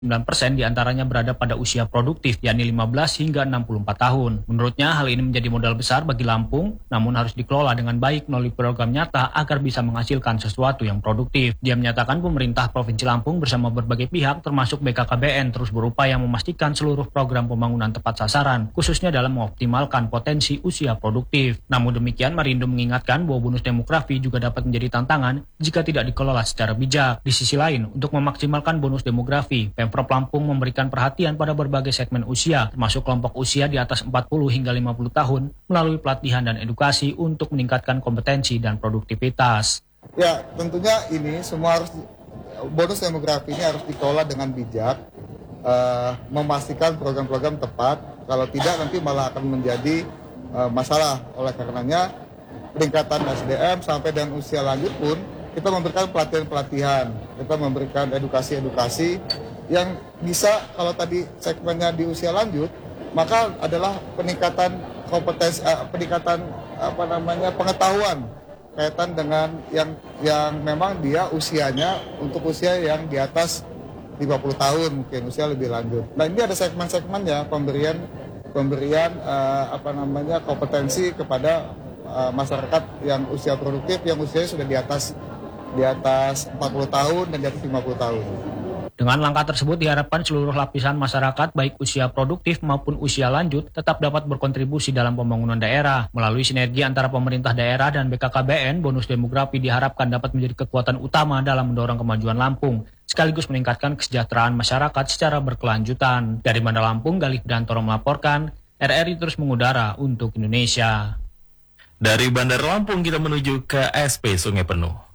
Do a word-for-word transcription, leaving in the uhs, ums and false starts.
sembilan persen diantaranya berada pada usia produktif, yakni lima belas hingga enam puluh empat tahun. Menurutnya, hal ini menjadi modal besar bagi Lampung, namun harus dikelola dengan baik melalui program nyata agar bisa menghasilkan sesuatu yang produktif. Dia menyatakan pemerintah Provinsi Lampung bersama berbagai pihak, termasuk B K K B N, terus berupaya memastikan seluruh program pembangunan tepat sasaran, khususnya dalam mengoptimalkan potensi usia produktif. Namun demikian, Marindo mengingatkan bahwa bonus demografi juga dapat menjadi tantangan jika tidak dikelola secara bijak. Di sisi lain, untuk memaksimalkan bonus demografi, Pemprov Lampung memberikan perhatian pada berbagai segmen usia, termasuk kelompok usia di atas empat puluh hingga lima puluh tahun, melalui pelatihan dan edukasi untuk meningkatkan kompetensi dan produktivitas. Ya, tentunya ini semua harus, bonus demografi ini harus dikelola dengan bijak, uh, memastikan program-program tepat, kalau tidak nanti malah akan menjadi uh, masalah. Oleh karenanya, peningkatan S D M sampai dan usia lanjut pun, kita memberikan pelatihan-pelatihan, kita memberikan edukasi-edukasi yang bisa, kalau tadi segmennya di usia lanjut, maka adalah peningkatan kompetensi, eh, peningkatan apa namanya pengetahuan kaitan dengan yang yang memang dia usianya untuk usia yang di atas lima puluh tahun, mungkin usia lebih lanjut. Nah, ini ada segmen-segmennya, pemberian pemberian eh, apa namanya kompetensi kepada eh, masyarakat yang usia produktif, yang usianya sudah di atas di atas empat puluh tahun dan di atas lima puluh tahun. Dengan langkah tersebut diharapkan seluruh lapisan masyarakat baik usia produktif maupun usia lanjut tetap dapat berkontribusi dalam pembangunan daerah. Melalui sinergi antara pemerintah daerah dan B K K B N, bonus demografi diharapkan dapat menjadi kekuatan utama dalam mendorong kemajuan Lampung, sekaligus meningkatkan kesejahteraan masyarakat secara berkelanjutan. Dari Bandar Lampung, Galih Dantoro melaporkan, R R I terus mengudara untuk Indonesia. Dari Bandar Lampung kita menuju ke S P Sungai Penuh.